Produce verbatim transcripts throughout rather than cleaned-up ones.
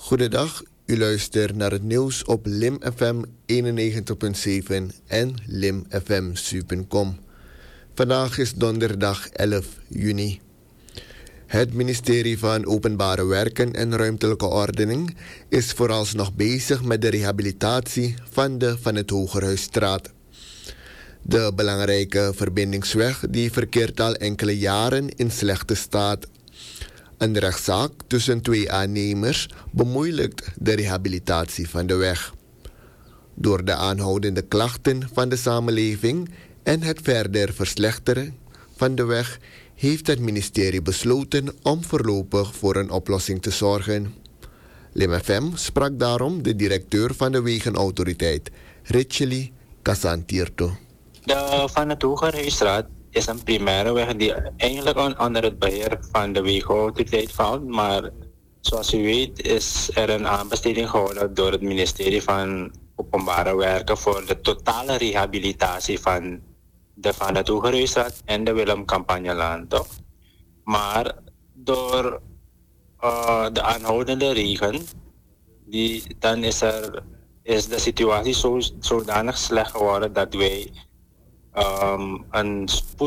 Goedendag, u luistert naar het nieuws op Lim F M eenennegentig komma zeven en lim f m super punt com. Vandaag is donderdag elf juni. Het ministerie van Openbare Werken en Ruimtelijke Ordening is vooralsnog bezig met de rehabilitatie van de Van het Hogerhuisstraat. De belangrijke verbindingsweg die verkeert al enkele jaren in slechte staat. Een rechtszaak tussen twee aannemers bemoeilijkt de rehabilitatie van de weg. Door de aanhoudende klachten van de samenleving en het verder verslechteren van de weg heeft het ministerie besloten om voorlopig voor een oplossing te zorgen. Lim F M sprak daarom de directeur van de Wegenautoriteit, Richeli Casantirto. De Van het Hogerhuisstraat is een primaire weg die eigenlijk onder het beheer van de Wegenautoriteit valt, maar zoals u weet is er een aanbesteding gehouden door het ministerie van Openbare Werken voor de totale rehabilitatie van de Van het Hogerhuisstraat en de Willem-Campagnelaan, toch? Maar door uh, de aanhoudende regen, die, dan is, er, is de situatie zo, zodanig slecht geworden dat wij um, een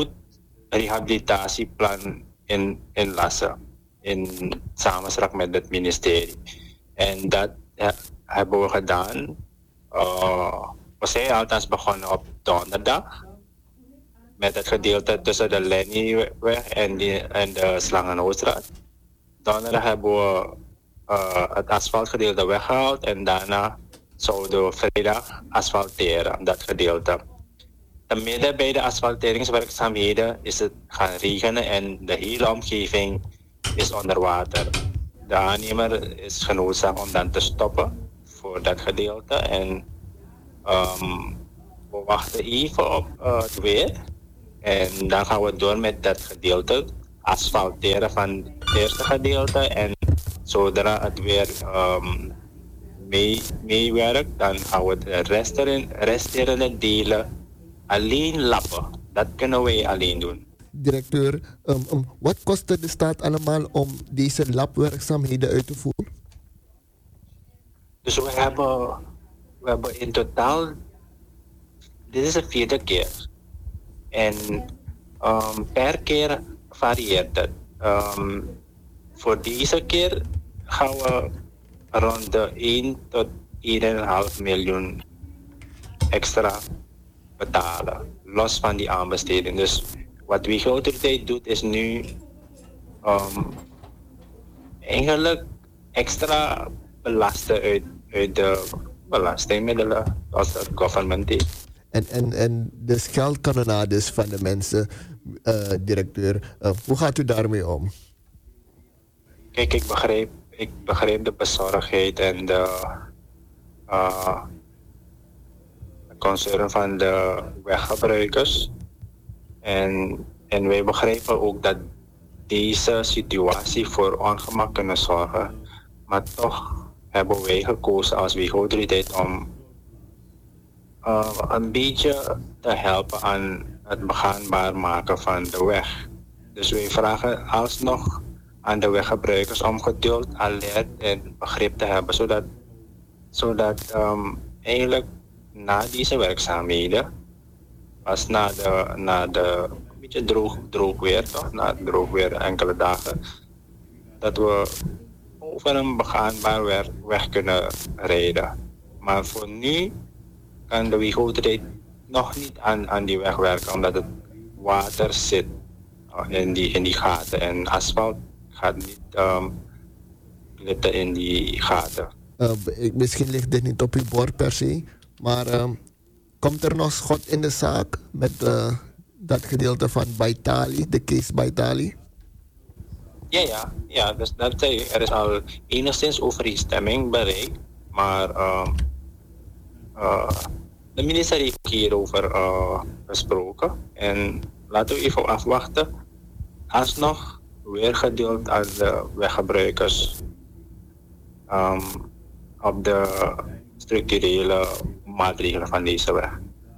spoedrehabilitatieplan in, inlassen in samenspraak met het ministerie. En dat he, hebben we gedaan. Uh, we zijn althans begonnen op donderdag met het gedeelte tussen de Lennyweg en, en de Slangenhoutstraat. Donderdag hebben we uh, het asfaltgedeelte weggehaald en daarna zouden we vrijdag asfalteren, dat gedeelte. En midden bij de asfalteringswerkzaamheden is het gaan regenen en de hele omgeving is onder water. De aannemer is genoodzaakt om dan te stoppen voor dat gedeelte en um, we wachten even op uh, het weer. En dan gaan we door met dat gedeelte, asfalteren van het eerste gedeelte. En zodra het weer um, mee, meewerkt, dan gaan we de resterende, resterende delen alleen lappen. Dat kunnen wij alleen doen. Directeur, um, um, wat kost het de staat allemaal om deze labwerkzaamheden uit te voeren? Dus we hebben, we hebben in totaal, dit is de vierde keer. En um, per keer varieert het. Um, voor deze keer gaan we rond de één tot één komma vijf miljoen extra betalen. Los van die aanbesteding. Dus wat Wegenautoriteit doet is nu um, eigenlijk extra belasten uit, uit de belastingmiddelen als het government heeft. En, en, en de geldkanonades van de mensen, uh, directeur, uh, hoe gaat u daarmee om? Kijk, ik begrijp, ik begrijp de bezorgdheid en de uh, concern van de weggebruikers. En, en wij begrijpen ook dat deze situatie voor ongemak kunnen zorgen. Maar toch hebben wij gekozen als Wegenautoriteit om Uh, een beetje te helpen aan het begaanbaar maken van de weg. Dus wij vragen alsnog aan de weggebruikers om geduld, alert en begrip te hebben, zodat, zodat um, eigenlijk na deze werkzaamheden, als na de, na de een beetje droog, droog weer, toch? Na het droog weer enkele dagen, dat we over een begaanbaar weg, weg kunnen rijden. Maar voor nu kan de Wegenautoriteit nog niet aan, aan die weg werken, omdat het water zit in die, in die gaten. En asfalt gaat niet um, glitten in die gaten. Uh, ik, misschien ligt dit niet op uw bord per se, maar uh, komt er nog schot in de zaak met uh, dat gedeelte van Baitali, de case Baitali? Ja, ja, ja, dus dat zei ik. Er is al enigszins overeenstemming bereikt, maar Uh, Uh, de minister heeft hierover uh, gesproken en laten we even afwachten. Alsnog weer geduld aan de weggebruikers um, op de structurele maatregelen van deze weg.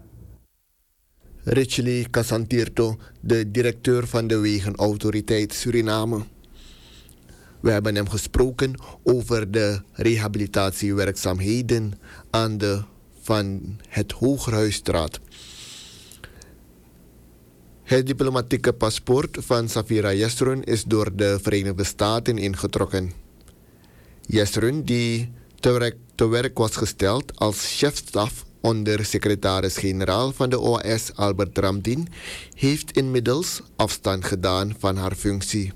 Richeli Casantirto, de directeur van de Wegenautoriteit Suriname. We hebben hem gesproken over de rehabilitatiewerkzaamheden aan de Van het Hogerhuisstraat. Het diplomatieke paspoort van Safira Yesrun is door de Verenigde Staten ingetrokken. Yesrun, die te werk, te werk was gesteld als chefstaf onder secretaris-generaal van de O A S Albert Ramdin, heeft inmiddels afstand gedaan van haar functie.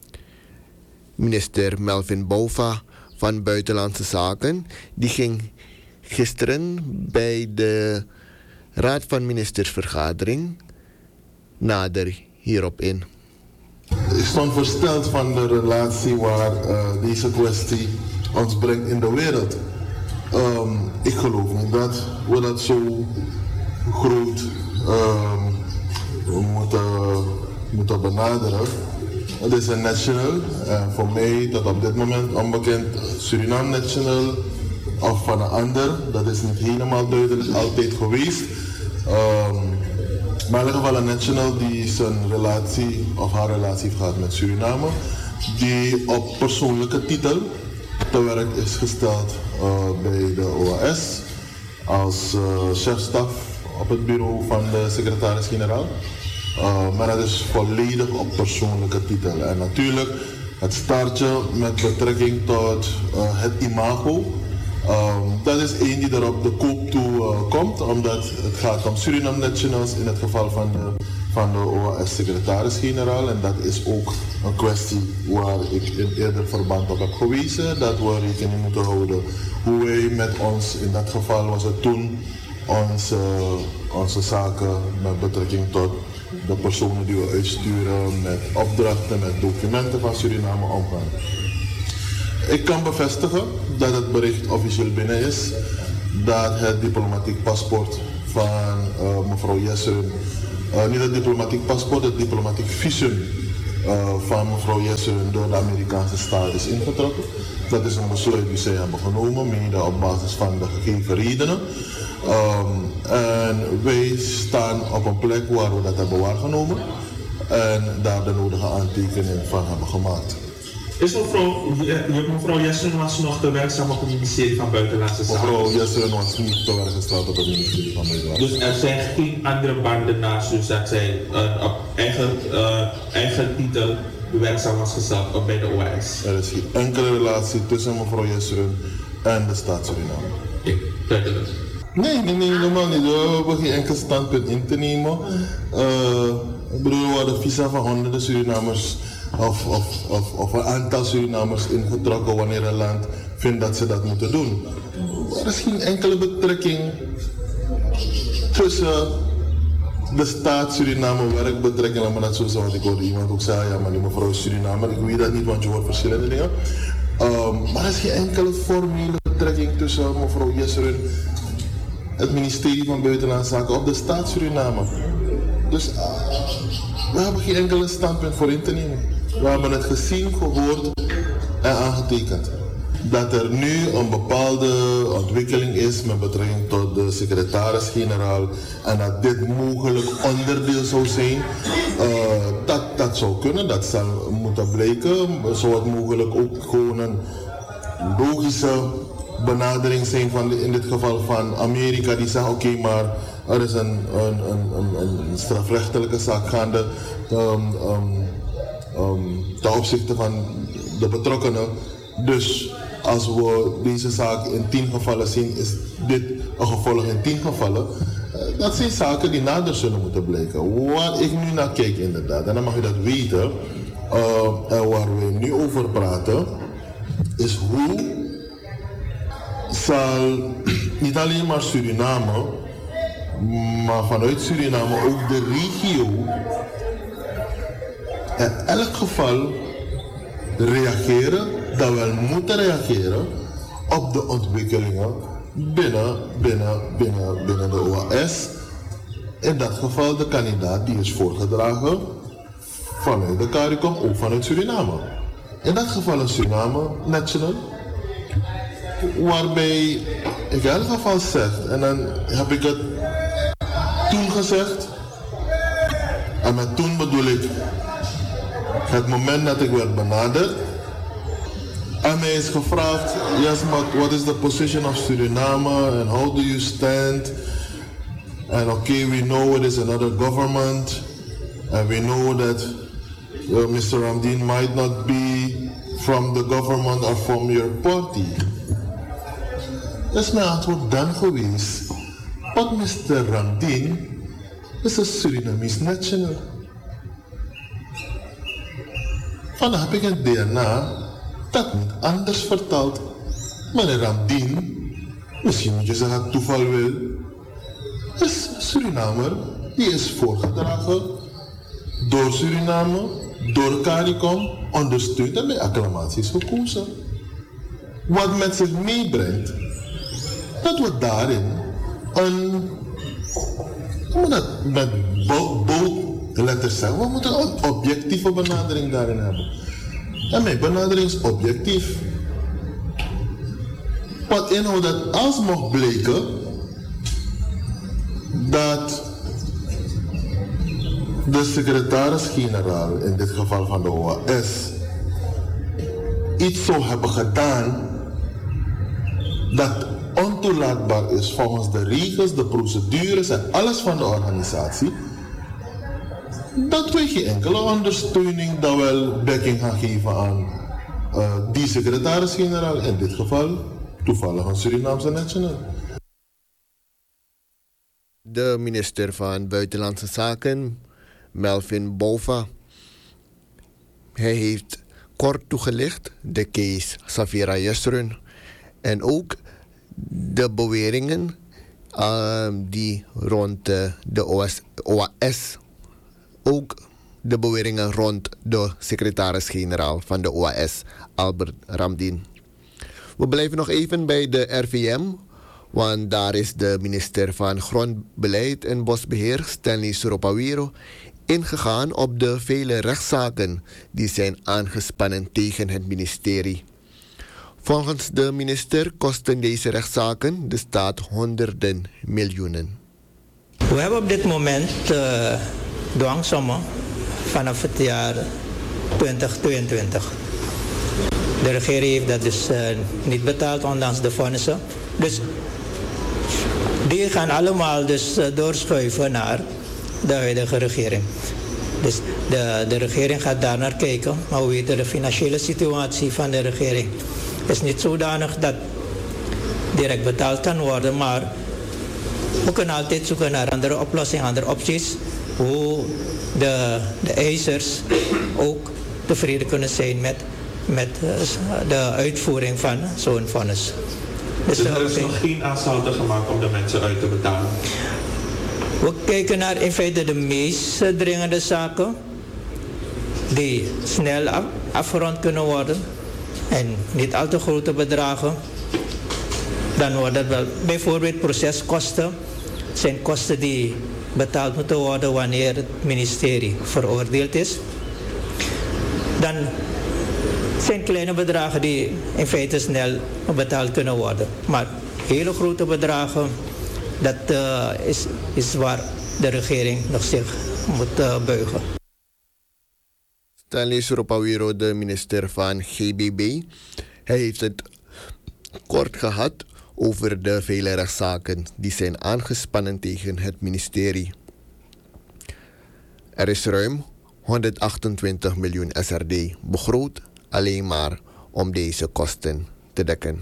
Minister Melvin Bouva van Buitenlandse Zaken, die ging gisteren bij de Raad van Ministersvergadering nader hierop in. Ik stond versteld van de relatie waar uh, deze kwestie ons brengt in de wereld. Um, ik geloof niet dat we dat zo groot um, moeten, moeten benaderen. Het is een national, en voor mij tot op dit moment onbekend Suriname national of van een ander. Dat is niet helemaal duidelijk altijd geweest. Um, maar in ieder geval een national die zijn relatie of haar relatie heeft gehad met Suriname, die op persoonlijke titel te werk is gesteld uh, bij de O A S als uh, chefstaf op het bureau van de secretaris-generaal. Uh, maar dat is volledig op persoonlijke titel. En natuurlijk het staartje met betrekking tot uh, het imago. Um, dat is één die er op de koop toe uh, komt, omdat het gaat om Suriname Nationals in het geval van de, van de O A S-secretaris-generaal. En dat is ook een kwestie waar ik in eerder verband op heb gewezen, dat we rekening moeten houden hoe wij met ons, in dat geval was het toen, onze, onze zaken met betrekking tot de personen die we uitsturen, met opdrachten, met documenten van Suriname omgaan. Ik kan bevestigen dat het bericht officieel binnen is dat het diplomatiek paspoort van uh, mevrouw Yesrun, uh, niet het diplomatiek paspoort, het diplomatiek visum uh, van mevrouw Yesrun door de Amerikaanse staat is ingetrokken. Dat is een besluit die zij hebben genomen, mede op basis van de gegeven redenen. Um, en wij staan op een plek waar we dat hebben waargenomen en daar de nodige aantekeningen van hebben gemaakt. Is mevrouw, mevrouw Yesrun was nog te werkzaam op het ministerie van Buitenlandse Zaken? Mevrouw Yesrun was niet te werk gesteld op het ministerie van Buitenlandse Zaken. Dus er zijn geen andere banden naast dus dat zij uh, op eigen, uh, eigen titel werkzaam was gesteld op bij de O A S? Er is geen enkele relatie tussen mevrouw Yesrun en de staat Suriname. Ik duidelijk. Nee, nee, nee, helemaal niet. We hebben geen enkel standpunt in te nemen. Uh, ik bedoel, we hadden visa van honderden Surinamers of, of, of, of een aantal Surinamers ingetrokken wanneer een land vindt dat ze dat moeten doen. Er is geen enkele betrekking tussen de staat Suriname, werkbetrekking, laat me dat zo zeggen, want ik hoorde iemand ook zeggen, ja maar die mevrouw is Surinamer, ik weet dat niet, want je hoort verschillende dingen. Um, maar er is geen enkele formele betrekking tussen mevrouw Yesrun, het ministerie van Buitenlandse Zaken of de staat Suriname. Dus uh, we hebben geen enkele standpunt voor in te nemen. We hebben het gezien, gehoord en aangetekend. Dat er nu een bepaalde ontwikkeling is met betrekking tot de secretaris-generaal en dat dit mogelijk onderdeel zou zijn, uh, dat, dat zou kunnen, dat zal moeten blijken. Zou het mogelijk ook gewoon een logische benadering zijn van de, in dit geval van Amerika die zegt oké, okay, maar er is een, een, een, een, een strafrechtelijke zaak gaande um, um, um, ten opzichte van de betrokkenen. Dus als we deze zaak in tien gevallen zien, is dit een gevolg in tien gevallen. Uh, dat zijn zaken die nader zullen moeten blijken. Waar ik nu naar kijk inderdaad, en dan mag je dat weten, uh, en waar we nu over praten, is hoe zal niet alleen maar Suriname, maar vanuit Suriname ook de regio in elk geval reageren, dat we moeten reageren op de ontwikkelingen binnen, binnen, binnen, binnen de O A S. In dat geval de kandidaat die is voorgedragen vanuit de CARICOM, ook vanuit Suriname. In dat geval een Suriname National, waarbij ik in elk geval zeg, en dan heb ik het toen gezegd, en met toen bedoel ik het moment dat ik werd benaderd En mij is gevraagd, yes, but what is the position of Suriname and how do you stand? And okay, we know it is another government and we know that uh, mister Ramdien might not be from the government or from your party. Dat is mijn antwoord dan geweest. Want mister Ramdien is een Surinamese national. Vandaag heb ik een D N A dat niet anders vertaalt. Meneer Ramdien, misschien moet je zeggen toeval wil, is Surinamer, die is voorgedragen door Suriname, door CARICOM, ondersteund en bij acclamaties gekozen. Wat met zich meebrengt, dat we daarin een, we moeten dat met boldletters zeggen, we moeten een objectieve benadering daarin hebben. En mijn benadering is objectief. Wat inhoudt dat als mocht blijken dat de secretaris-generaal, in dit geval van de O A S, iets zou hebben gedaan dat ontoelaatbaar is volgens de regels, de procedures en alles van de organisatie, dat wij geen enkele ondersteuning, dan wel dekking gaan geven aan uh, die secretaris-generaal, in dit geval toevallig een Surinaamse national. De minister van Buitenlandse Zaken, Melvin Bova, hij heeft kort toegelicht de case Safira Yusrun en ook de beweringen uh, die rond uh, de O A S, ook de beweringen rond de secretaris-generaal van de O A S, Albert Ramdien. We blijven nog even bij de R V M, want daar is de minister van Grondbeleid en Bosbeheer, Stanley Suropawiro, ingegaan op de vele rechtszaken die zijn aangespannen tegen het ministerie. Volgens de minister kosten deze rechtszaken de staat honderden miljoenen. We hebben op dit moment uh, dwangsommen vanaf het jaar twintig tweeëntwintig. De regering heeft dat dus uh, niet betaald, ondanks de vonnissen. Dus die gaan allemaal dus uh, doorschuiven naar de huidige regering. Dus de, de regering gaat daar naar kijken. Maar we weten de financiële situatie van de regering is niet zodanig dat direct betaald kan worden. Maar we kunnen altijd zoeken naar andere oplossingen, andere opties. Hoe de, de eisers ook tevreden kunnen zijn met, met de uitvoering van zo'n vonnis. Dus, dus er is nog geen aanstalten gemaakt om de mensen uit te betalen? We kijken naar in feite de meest dringende zaken die snel af, afgerond kunnen worden en niet al te grote bedragen. Dan worden wel bijvoorbeeld proceskosten, zijn kosten die betaald moeten worden wanneer het ministerie veroordeeld is. Dan zijn kleine bedragen die in feite snel betaald kunnen worden. Maar hele grote bedragen, dat uh, is, is waar de regering nog zich moet uh, buigen. Stanley Suropawiro, de minister van G B B, hij heeft het kort gehad over de vele rechtszaken die zijn aangespannen tegen het ministerie. Er is ruim honderdachtentwintig miljoen S R D begroot alleen maar om deze kosten te dekken.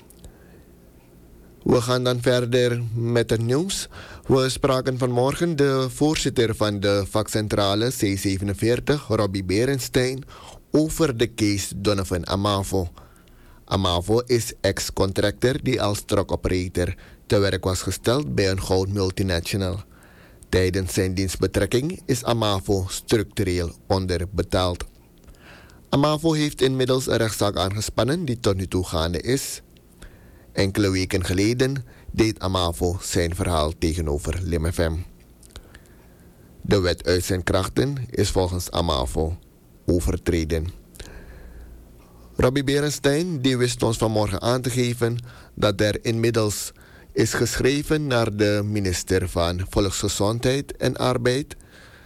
We gaan dan verder met het nieuws. We spraken vanmorgen de voorzitter van de vakcentrale C zevenenveertig, Robbie Berenstein, over de case Donovan Amavo. Amavo is ex-contractor die als truck operator te werk was gesteld bij een goud multinational. Tijdens zijn dienstbetrekking is Amavo structureel onderbetaald. Amavo heeft inmiddels een rechtszaak aangespannen die tot nu toe gaande is. Enkele weken geleden deed Amavo zijn verhaal tegenover Lim F M. De wet uit zijn krachten is volgens Amavo overtreden. Robbie Berenstein die wist ons vanmorgen aan te geven dat er inmiddels is geschreven naar de minister van Volksgezondheid en Arbeid,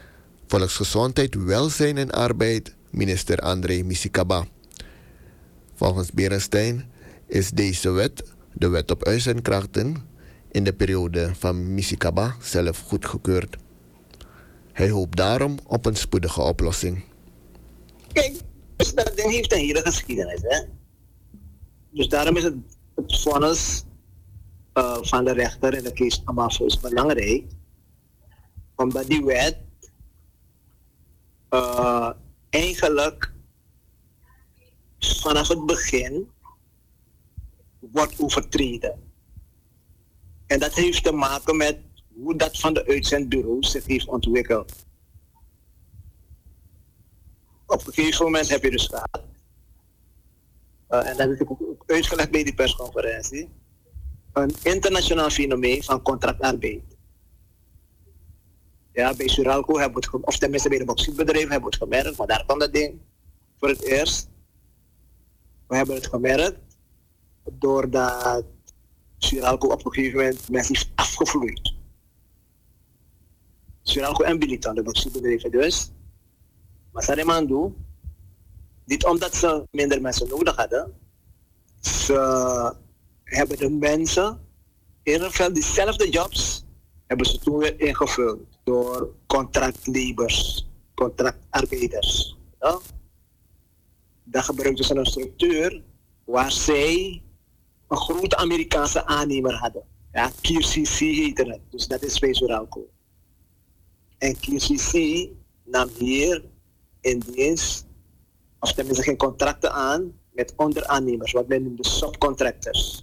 Volksgezondheid, Welzijn en Arbeid, minister André Misikaba. Volgens Beresteyn is deze wet, de wet op uitzendkrachten, in de periode van Misikaba zelf goedgekeurd. Hij hoopt daarom op een spoedige oplossing. Kijk, dus dat ding heeft een hele geschiedenis. Hè? Dus daarom is het, het vonnis uh, van de rechter in de case Amafo is belangrijk. Omdat die wet uh, eigenlijk vanaf het begin wordt overtreden. En dat heeft te maken met hoe dat van de uitzendbureaus zich heeft ontwikkeld. Op een gegeven moment heb je dus gehad, uh, en dat heb ik ook uitgelegd bij die persconferentie, een internationaal fenomeen van contractarbeid. Ja, bij Suralco hebben we het, of tenminste bij de bauxietbedrijven hebben we het gemerkt, maar daar kwam dat ding voor het eerst. We hebben het gemerkt doordat Suralco op een gegeven moment mensen is afgevloeid. Suralco en Bilitan, de bauxietbedrijven dus. Maar Saremandu, niet omdat ze minder mensen nodig hadden, ze hebben de mensen, in ieder geval diezelfde jobs, hebben ze toen weer ingevuld door contractlabors, contractarbeiders. Ja? Dat gebruikten ze een structuur waar zij een grote Amerikaanse aannemer hadden. Ja, K C C heette het, dus dat is bij Suralco. En K C C nam hier in dienst, of tenminste geen contracten aan, met onderaannemers, wat men noemt de subcontractors.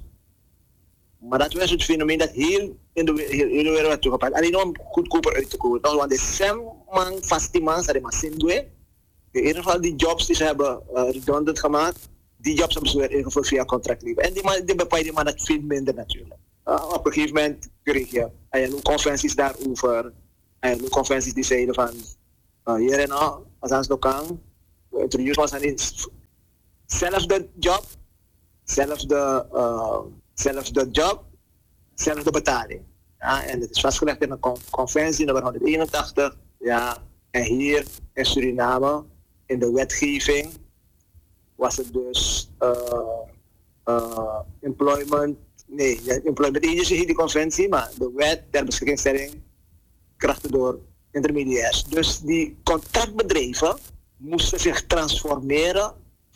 Maar dat was het fenomeen dat heel in de hele wereld werd toegepast. Alleen om goedkoper uit te komen. Want de Semman Fastiman, zei maar Sindwe, in ieder geval die jobs die ze hebben uh, redundant gemaakt, die jobs hebben ze weer ingevuld via contractleven. En die, man, die bepaalde man dat veel minder natuurlijk. Uh, op een gegeven moment kreeg je uh, conventies daarover. En uh, conventies die zeiden van uh, hier en nou, als aan het kan, introduce was aan zelfde job, zelfde, uh, zelfde job, zelfde betaling. Ja, en het is vastgelegd in een con- conventie nummer honderdeenentachtig. Ja, en hier in Suriname, in de wetgeving, was het dus uh, uh, employment, nee, employment agency heet die conventie, maar de wet ter beschikkingstelling krachten door intermediairs. Dus die contractbedrijven moesten zich transformeren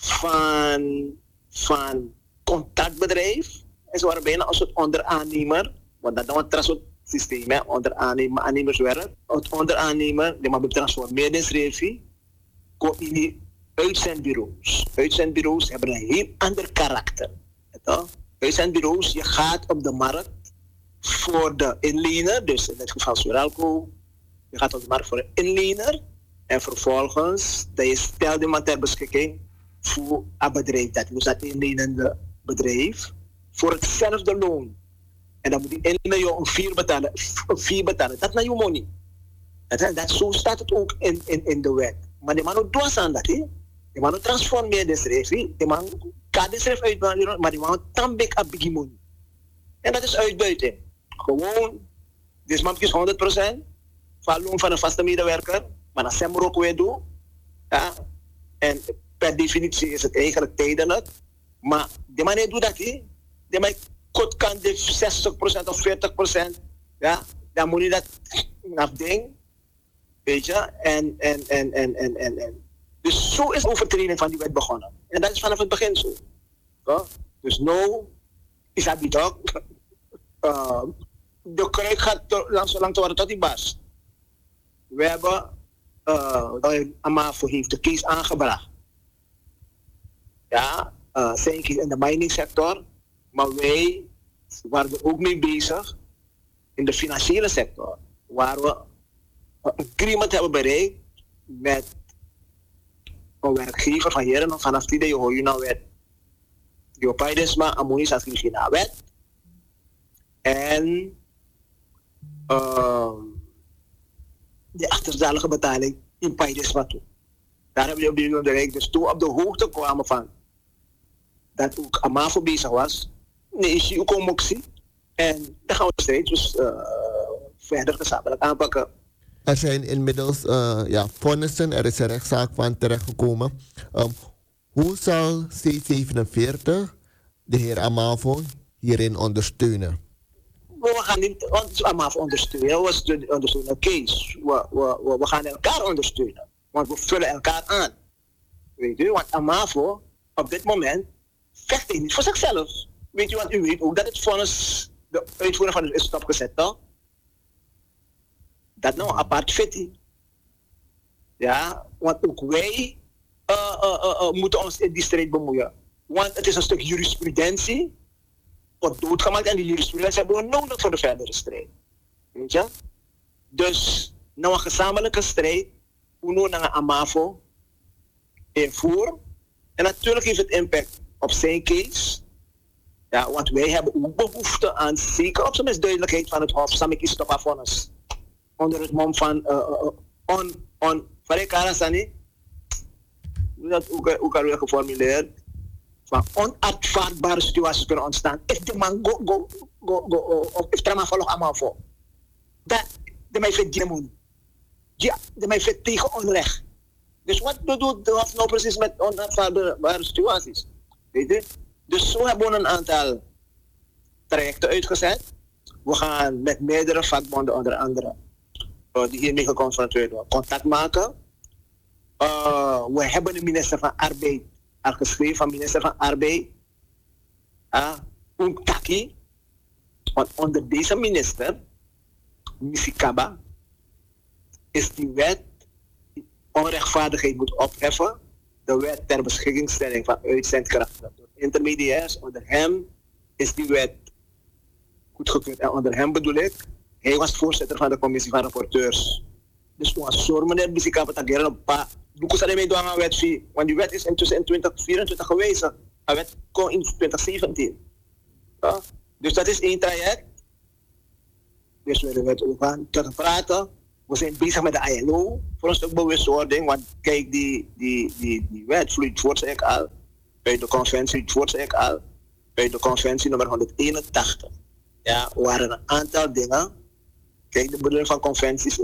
van, van contractbedrijf. En ze waren bijna als een onderaannemer, want dat was een soort systeem, hè, onderaannemer, aannemerswerk. Het onderaannemer, die maar getransformeerd in Srevi, komt in die uitzendbureaus. Uitzendbureaus hebben een heel ander karakter. Uitzendbureaus, je gaat op de markt voor de inlener, dus in dit geval Suralco, je gaat op de markt voor een inlener en vervolgens dat je stelt iemand ter beschikking voor een bedrijf, dat dus dat inlenende bedrijf, voor hetzelfde loon. En dan moet die inlener je een vier betalen, een vier betalen. Dat is naar je money. Dat, dat, zo staat het ook in, in, in de wet. Maar die man ook dwars aan dat, hè? Die man ook transformeert de schrijf, die man kan de schrijf uitbuiten, maar die man tambek a biggie money. En dat is uitbuiting. Gewoon, deze man is honderd procent van loon van een vaste medewerker, maar dat zijn we ook weer doen. Ja? En per definitie is het eigenlijk tijdelijk. Maar die man doet dat, hè? Die man kan de zestig procent of veertig procent, ja? Dan moet je dat afdingen. Weet je? En, en, en, en, en, en, en. Dus zo is de overtreding van die wet begonnen. En dat is vanaf het begin zo. Ja? Dus nou is dat niet ook. Uh, de kruik gaat to, lang, zo lang te worden tot die barst. We hebben, uh, Amafo heeft de case aangebracht. Ja, uh, zijn case in de mining sector. Maar wij waren er ook mee bezig in de financiële sector. Waar we een agreement hebben bereikt met een werkgever van heren. Vanaf die day hoor je nou wet. Je paidesma, amonis als je naar wet. En uh, de achterzijdige betaling in paidesma toe. Daar hebben we op die moment bereikt. Dus toen op de hoogte kwamen van dat ook Amafo bezig was. Nee, is je ook een moxie. En dan gaan we steeds dus, uh, verder gezamenlijk aanpakken. Er zijn inmiddels uh, ja, vonnissen, er is een rechtszaak van terechtgekomen. Um, Hoe zal C zevenenveertig de heer Amavo hierin ondersteunen? We gaan niet ons Amavo ondersteunen, we stu- ondersteunen Kees. We, we, we, we gaan elkaar ondersteunen, want we vullen elkaar aan. Weet u, want Amavo op dit moment vecht hij niet voor zichzelf. Weet u, want u weet ook dat het vonnis, de uitvoering van het is stopgezet, toch? Dat nou een apart fitty. Ja, want ook wij uh, uh, uh, uh, moeten ons in die strijd bemoeien. Want het is een stuk jurisprudentie. Wordt doodgemaakt en die jurisprudentie hebben we nodig voor de verdere strijd. Weet je? Dus, nou een gezamenlijke strijd, hoe nu naar een Amavo invoer. En natuurlijk heeft het impact op zijn case. Ja, want wij hebben ook behoefte aan zeker op zijn minst duidelijkheid van het Hof. Samiki Stopafonnus. Onder het mom van uh, uh, on, on, Farekarasani. Hoe dat ook, ook alweer geformuleerd. Van onaanvaardbare situaties kunnen ontstaan. If de man go, go, go, go, of if trama volg allemaal voor. Dat, de mij vindt die moet. Ja, de mij vindt tegen onrecht. Dus wat doet de Hof nou precies met onaanvaardbare situaties? Weet je? Dus zo hebben we een aantal trajecten uitgezet. We gaan met meerdere vakbonden onder andere uh, die hiermee geconfronteerd worden, contact maken. Uh, we hebben de minister van Arbeid al geschreven, van minister van Arbeid, uh, Untaki. Want onder deze minister, Misikaba, is die wet die onrechtvaardigheid moet opheffen. De wet ter beschikkingstelling van uitzendkrachten door intermediairs. Onder hem is die wet goedgekeurd. En onder hem bedoel ik, hij was voorzitter van de commissie van rapporteurs. Dus toen was zorg meneer Misikaba Tagera een paar. Doe ze ermee door aan wet vier. Want die wet is intussen in twintig vierentwintig gewezen. De wet kon in twintig zeventien. Ja? Dus dat is één traject. Dus we willen ook aan te praten. We zijn bezig met de I L O voor een stuk bewustwording. Want kijk, die, die, die, die wet vloeit voort, zei ik al. Bij de conventie voort, zei ik al. Bij de conventie nummer honderdeenentachtig. Ja, waren een aantal dingen. Kijk, de bedoeling van conventies